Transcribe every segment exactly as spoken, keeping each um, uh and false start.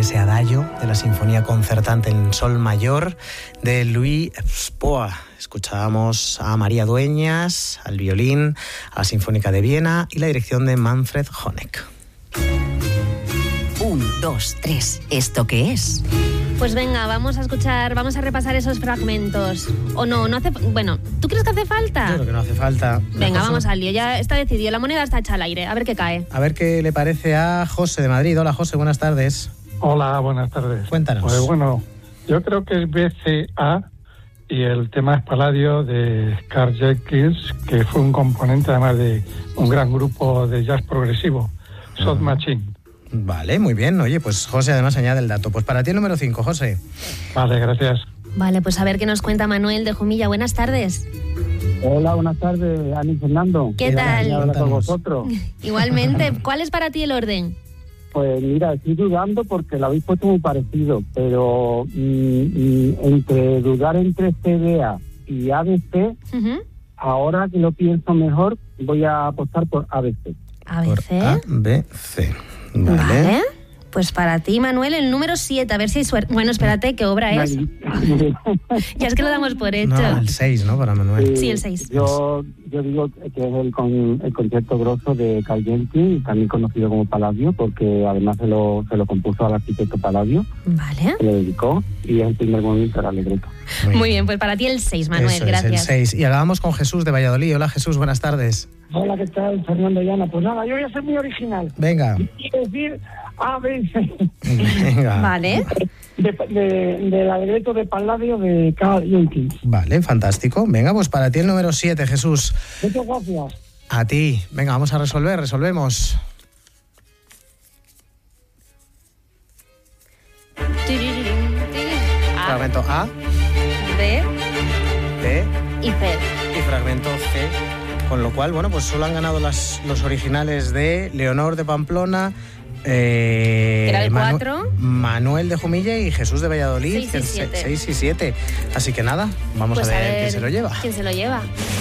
ese adagio de la Sinfonía Concertante en Sol Mayor de Louis Spohr. Escuchábamos a María Dueñas, al violín, a la Sinfónica de Viena y la dirección de Manfred Honeck. Un, dos, tres. ¿Esto qué es? Pues venga, vamos a escuchar, vamos a repasar esos fragmentos. O no, no hace... Bueno, ¿tú crees que hace falta? Yo creo que no hace falta. Venga, vamos al lío, ya está decidido. La moneda está hecha al aire, a ver qué cae. A ver qué le parece a José de Madrid. Hola, José, buenas tardes. Hola, buenas tardes. Cuéntanos. Pues bueno, yo creo que es B C A y el tema es Palladio de Carl Jenkins, que fue un componente además de un gran grupo de jazz progresivo, Soft Machine. Vale, muy bien. Oye, pues José además añade el dato. Pues para ti el número cinco, José. Vale, gracias. Vale, pues a ver qué nos cuenta Manuel de Jumilla. Buenas tardes. Hola, buenas tardes, Ani y Fernando. ¿Qué tal? Hablar con vosotros. Igualmente. ¿Cuál es para ti el orden? Pues mira, estoy dudando porque lo habéis puesto muy parecido, pero mmm, entre dudar entre C D A y A B C, uh-huh. Ahora que lo pienso mejor, voy a apostar por A B C. A B C. A B C. Vale. Vale. Pues para ti, Manuel, el número siete, a ver si hay suerte. Bueno, espérate, ¿qué obra es? Ya es que lo damos por hecho. No, el seis, ¿no? Para Manuel. Sí, sí, el seis. Yo, yo digo que es el, con, el concierto grosso de Carl Jenkins, también conocido como Palladio, porque además se lo, se lo compuso al arquitecto Palladio. Vale. Se le dedicó y es el primer movimiento del Allegretto. Muy, Muy bien, pues para ti el seis, Manuel, Eso gracias. Es el seis. Y ahora vamos con Jesús de Valladolid. Hola, Jesús, buenas tardes. Hola, ¿qué tal? Fernando y Ana. Pues nada, yo voy a ser muy original. Venga. Quiero decir A B C. Venga. Vale. De, de, del Allegretto de Palladio de Carl Jenkins. Vale, fantástico. Venga, pues para ti el número siete, Jesús. Muchas gracias. A ti. Venga, vamos a resolver, resolvemos. A. Fragmento A. B. B. Y C. Y fragmento C. Con lo cual, bueno, pues solo han ganado las, los originales de Leonor de Pamplona, eh, era el Manu- cuatro. Manuel de Jumilla y Jesús de Valladolid. seis y siete. Así que nada, vamos Pues a, ver a ver quién se lo lleva. ¿Quién se lo lleva?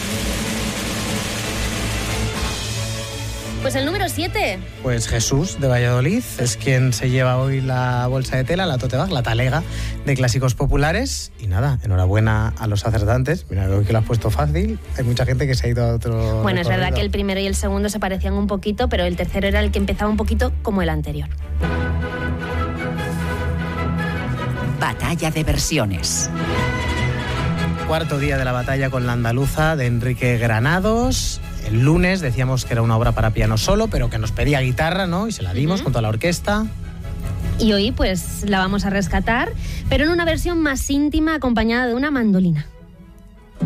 Pues el número siete. Pues Jesús de Valladolid es quien se lleva hoy la bolsa de tela, la tote bag, la talega de clásicos populares. Y nada, enhorabuena a los acertantes. Mira, creo que lo has puesto fácil. Hay mucha gente que se ha ido a otro Bueno, es recorrido. verdad que el primero y el segundo se parecían un poquito, pero el tercero era el que empezaba un poquito como el anterior. Batalla de versiones. Cuarto día de la batalla con la andaluza de Enrique Granados. El lunes decíamos que era una obra para piano solo, pero que nos pedía guitarra, ¿no? Y se la dimos uh-huh. junto a la orquesta. Y hoy pues la vamos a rescatar, pero en una versión más íntima acompañada de una mandolina.